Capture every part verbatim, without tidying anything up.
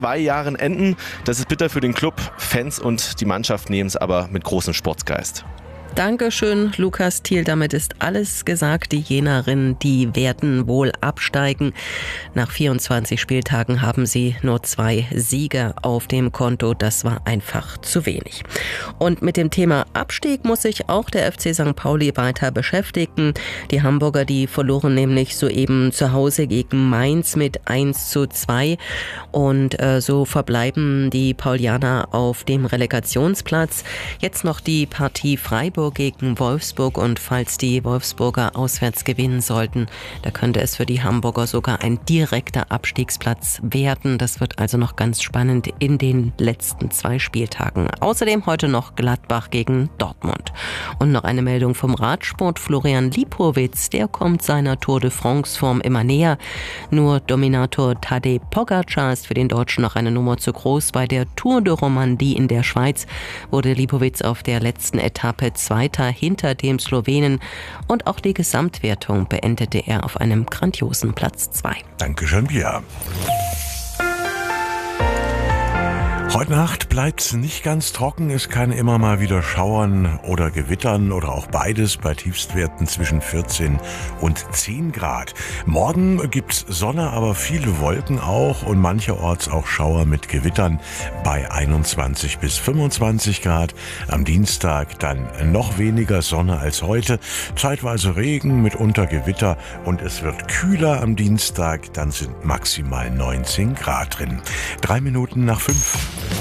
zwei Jahren enden. Das ist bitter für den Club. Fans und die Mannschaft nehmen es aber mit großem Sportsgeist. Dankeschön, Lukas Thiel. Damit ist alles gesagt. Die Jenerinnen, die werden wohl absteigen. Nach vierundzwanzig Spieltagen haben sie nur zwei Siege auf dem Konto. Das war einfach zu wenig. Und mit dem Thema Abstieg muss sich auch der F C Sankt Pauli weiter beschäftigen. Die Hamburger, die verloren nämlich soeben zu Hause gegen Mainz mit eins zu zwei. Und äh, so verbleiben die Paulianer auf dem Relegationsplatz. Jetzt noch die Partie Freiburg gegen Wolfsburg, und falls die Wolfsburger auswärts gewinnen sollten, da könnte es für die Hamburger sogar ein direkter Abstiegsplatz werden. Das wird also noch ganz spannend in den letzten zwei Spieltagen. Außerdem heute noch Gladbach gegen Dortmund. Und noch eine Meldung vom Radsport. Florian Lipowitz, der kommt seiner Tour de France Form immer näher. Nur Dominator Tadej Pogačar ist für den Deutschen noch eine Nummer zu groß. Bei der Tour de Romandie in der Schweiz wurde Lipowitz auf der letzten Etappe Zweiter hinter dem Slowenen, und auch die Gesamtwertung beendete er auf einem grandiosen Platz zwei. Dankeschön, Pia. Heute Nacht bleibt's nicht ganz trocken. Es kann immer mal wieder schauern oder gewittern oder auch beides bei Tiefstwerten zwischen vierzehn und zehn Grad. Morgen gibt's Sonne, aber viele Wolken auch und mancherorts auch Schauer mit Gewittern bei einundzwanzig bis fünfundzwanzig Grad. Am Dienstag dann noch weniger Sonne als heute. Zeitweise Regen, mitunter Gewitter, und es wird kühler am Dienstag. Dann sind maximal neunzehn Grad drin. Drei Minuten nach fünf.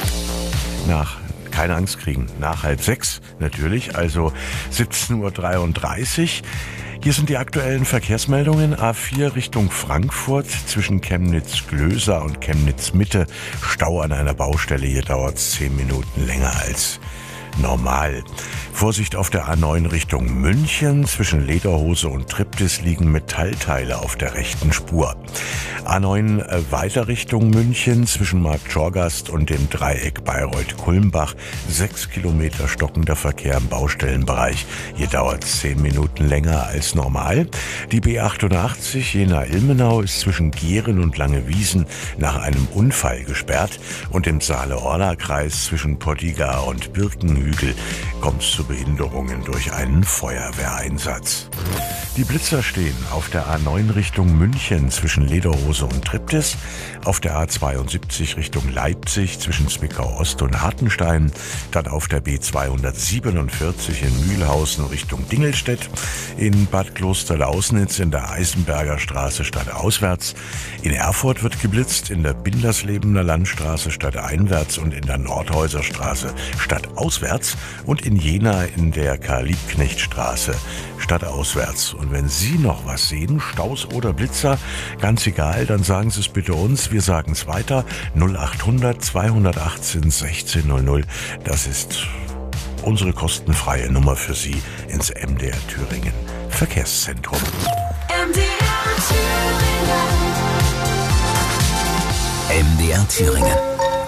Nach, keine Angst kriegen, nach halb sechs natürlich, also siebzehn Uhr dreiunddreißig. Hier sind die aktuellen Verkehrsmeldungen. A vier Richtung Frankfurt zwischen Chemnitz-Glöser und Chemnitz-Mitte. Stau an einer Baustelle, hier dauert es zehn Minuten länger als normal. Vorsicht auf der A neun Richtung München. Zwischen Lederhose und Triptis liegen Metallteile auf der rechten Spur. A neun weiter Richtung München zwischen Marktschorgast und dem Dreieck Bayreuth-Kulmbach. Sechs Kilometer stockender Verkehr im Baustellenbereich. Hier dauert es zehn Minuten länger als normal. Die B achtundachtzig Jena-Ilmenau ist zwischen Gehren und Langewiesen nach einem Unfall gesperrt. Und im Saale-Orla-Kreis zwischen Poddiga und Birkenhügel kommt es zu Behinderungen durch einen Feuerwehreinsatz. Die Blitzer stehen auf der A neun Richtung München zwischen Lederhose und Triptis, auf der A zweiundsiebzig Richtung Leipzig zwischen Zwickau-Ost und Hartenstein, dann auf der B zweihundertsiebenundvierzig in Mühlhausen Richtung Dingelstedt, in Bad Klosterlausnitz in der Eisenberger Straße stadtauswärts, in Erfurt wird geblitzt, in der Binderslebener Landstraße stadteinwärts und in der Nordhäuser Straße stadtauswärts und in Jena in der Karl-Liebknecht-Straße stadtauswärts. Und wenn Sie noch was sehen, Staus oder Blitzer, ganz egal, dann sagen Sie es bitte uns. Wir sagen es weiter. null achthundert zweihundertachtzehn sechzehn null null. Das ist unsere kostenfreie Nummer für Sie ins M D R Thüringen Verkehrszentrum. M D R Thüringen. M D R Thüringen.